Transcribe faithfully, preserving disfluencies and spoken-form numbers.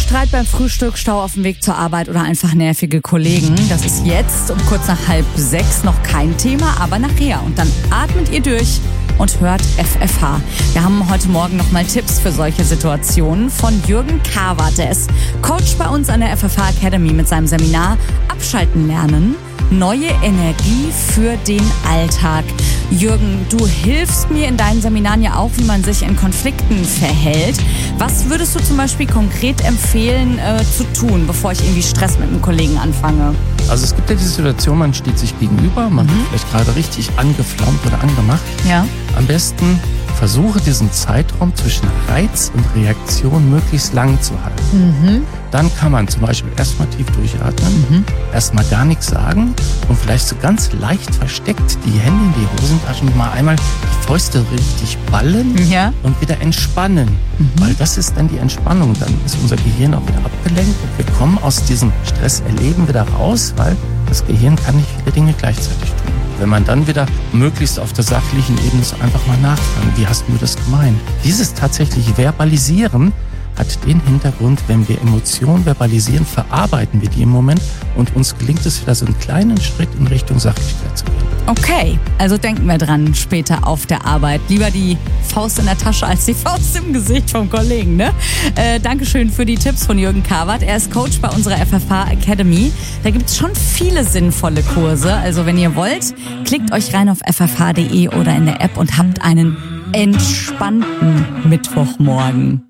Streit beim Frühstück, Stau auf dem Weg zur Arbeit oder einfach nervige Kollegen. Das ist jetzt um kurz nach halb sechs noch kein Thema, aber nachher. Und dann atmet ihr durch und hört F F H. Wir haben heute Morgen nochmal Tipps für solche Situationen von Jürgen Karwart. Der ist Coach bei uns an der F F H Academy mit seinem Seminar Abschalten lernen. Neue Energie für den Alltag. Jürgen, du hilfst mir in deinen Seminaren ja auch, wie man sich in Konflikten verhält. Was würdest du zum Beispiel konkret empfehlen äh, zu tun, bevor ich irgendwie Stress mit einem Kollegen anfange? Also es gibt ja diese Situation, man steht sich gegenüber, man Mhm. wird vielleicht gerade richtig angeflammt oder angemacht. Ja. Am besten versuche diesen Zeitraum zwischen Reiz und Reaktion möglichst lang zu halten. Mhm. Dann kann man zum Beispiel erstmal tief durchatmen, Mhm. erstmal gar nichts sagen und vielleicht so ganz leicht versteckt die Hände in die Hosentaschen mal einmal die Fäuste richtig ballen Ja. und wieder entspannen. Mhm. Weil das ist dann die Entspannung. Dann ist unser Gehirn auch wieder abgelenkt und wir kommen aus diesem Stresserleben wieder raus, weil das Gehirn kann nicht viele Dinge gleichzeitig tun. Wenn man dann wieder möglichst auf der sachlichen Ebene so einfach mal nachfragen, wie hast du das gemeint? Dieses tatsächlich Verbalisieren hat den Hintergrund, wenn wir Emotionen verbalisieren, verarbeiten wir die im Moment und uns gelingt es wieder so einen kleinen Schritt in Richtung Sachlichkeit zu gehen. Okay, also denken wir dran, später auf der Arbeit. Lieber die Faust in der Tasche als die Faust im Gesicht vom Kollegen, ne? Äh, Dankeschön für die Tipps von Jürgen Karwart. Er ist Coach bei unserer F F H Academy. Da gibt's schon viele sinnvolle Kurse. Also wenn ihr wollt, klickt euch rein auf f f h punkt d e oder in der App und habt einen entspannten Mittwochmorgen.